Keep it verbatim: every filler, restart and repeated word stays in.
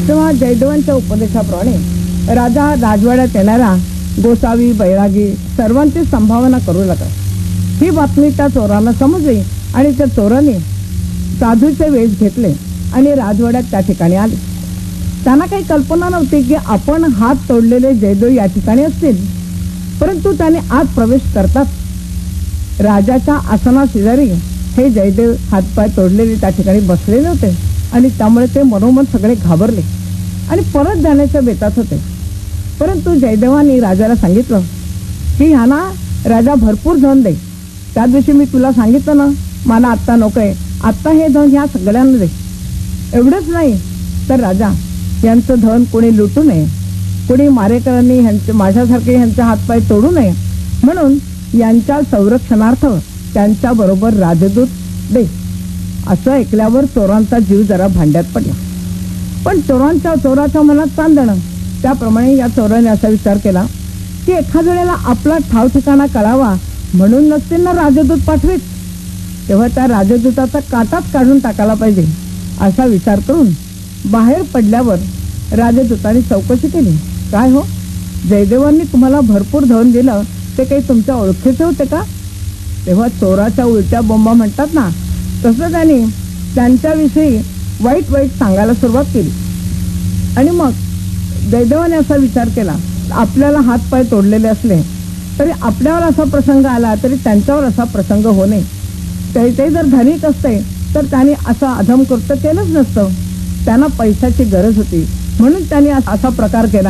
तेव्हा जयदेवांच्या उपदेशाप्रमाणे राजा राजवाड्यात येणारा गोसावी बैरागी सर्वांची संभावना करू लागला. ही बातमी त्या चोरांना समजली आणि त्या चोरांनी साधूचे वेश घेतले आणि राजवाड्यात त्या ठिकाणी आले. त्यांना काही कल्पना नव्हती की आपण हात तोडलेले जयदेव या ठिकाणी असतील. परंतु त्याने आत प्रवेश करतात राजाच्या आसना शेजारी हे जयदेव हातपाय तोडलेले त्या ठिकाणी बसलेले होते आणि त्यामुळे ते मनोमन सगळे घाबरले आणि परत जाण्याच्या बेतात होते. परंतु जयदेवांनी राजाला सांगितलं की ह्यांना राजा भरपूर धन दे. त्या दिवशी मी तुला सांगितलं ना, मला आत्ता नकोय, आत्ता हे धन ह्या सगळ्यांना दे. एवढंच नाही तर राजा यांचं धन कोणी लुटू नये, कोणी मारेकरांनी ह्यांचे माझ्यासारखे ह्यांचे हातपाय तोडू नये म्हणून यांच्या संरक्षणार्थ त्यांच्या बरोबर राजदूत दे. असं ऐकल्यावर चोरांचा जीव जरा भांड्यात पडला. पण चोरांच्या चोराच्या मनात चांदणं. त्याप्रमाणे या चोराने असा विचार केला की एखाद्या वेळेला आपला ठाव ठिकाणा कळावा म्हणून नसतील ना राजदूत पाठवीत, तेव्हा त्या राजदूताचा काटाच काढून टाकायला पाहिजे असा विचार करून बाहेर पडल्यावर राजदूताने चौकशी केली. काय हो, जयदेवांनी तुम्हाला भरपूर धन दिलं, ते काही तुमच्या ओळखीचे होते का? तेव्हा चोराच्या उलट्या बोंबा म्हणतात ना, तसं त्यांनी त्यांच्याविषयी वाईट वाईट सांगायला सुरुवात केली. आणि मग जयदेवाने असा विचार केला, आपल्याला हातपाय तोडलेले असले तरी आपल्यावर असा प्रसंग आला तरी त्यांच्यावर असा प्रसंग होऊ नये. ते ते जर धनिक असते तर त्यांनी असं अधम कृत्य केलंच नसतं. त्यांना पैशाची गरज होती म्हणून त्यांनी असा प्रकार केला.